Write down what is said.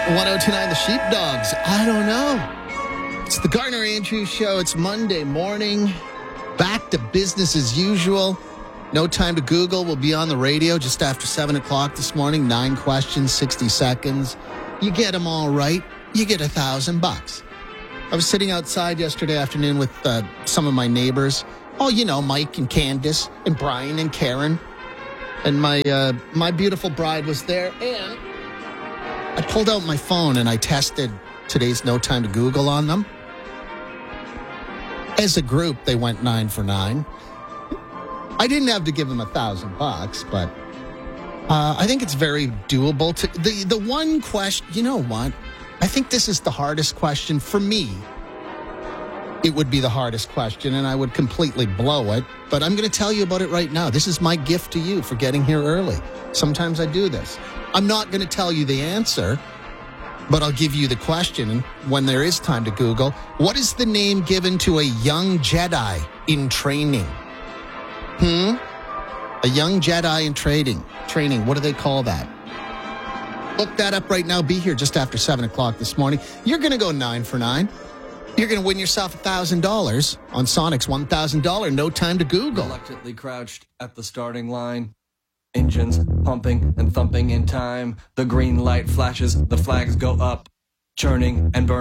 1029 The Sheepdogs. I don't know. It's the Garner Andrews Show. It's Monday morning. Back to business as usual. No Time to Google will be on the radio just after 7 o'clock this morning. 9 questions, 60 seconds. You get them all right, you get $1,000. I was sitting outside yesterday afternoon with some of my neighbors. Oh, you know, Mike and Candace and Brian and Karen. And my beautiful bride was there. And I pulled out my phone and I tested today's No Time to Google on them. As a group, they went 9 for 9. I didn't have to give them $1,000, but I think it's very doable. The one question, you know what? I think this is the hardest question for me. It would be the hardest question, and I would completely blow it. But I'm going to tell you about it right now. This is my gift to you for getting here early. Sometimes I do this. I'm not going to tell you the answer, but I'll give you the question when there is time to Google. What is the name given to a young Jedi in training? A young Jedi in training. What do they call that? Look that up right now. Be here just after 7 o'clock this morning. You're going to go 9 for 9. You're going to win yourself $1,000 on Sonic's $1,000 No Time to Google. Reluctantly crouched at the starting line. Engines pumping and thumping in time. The green light flashes, the flags go up. Churning and burning.